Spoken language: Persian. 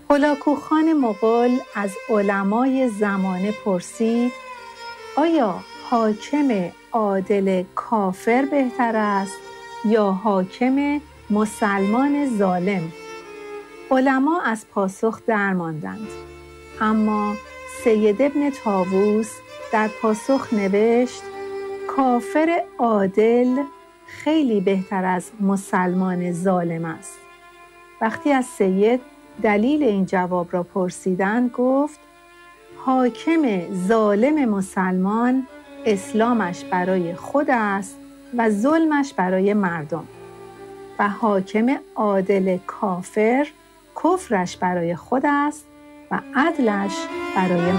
هولاکوخان مغول از علمای زمانه پرسید: آیا حاکم عادل کافر بهتر است یا حاکم مسلمان ظالم؟ علما از پاسخ درماندند، اما سید ابن طاووس در پاسخ نوشت: کافر عادل خیلی بهتر از مسلمان ظالم است. وقتی از سید دلیل این جواب را پرسیدند، گفت: حاکم ظالم مسلمان اسلامش برای خود است و ظلمش برای مردم، و حاکم عادل کافر کفرش برای خود است و عدلش برای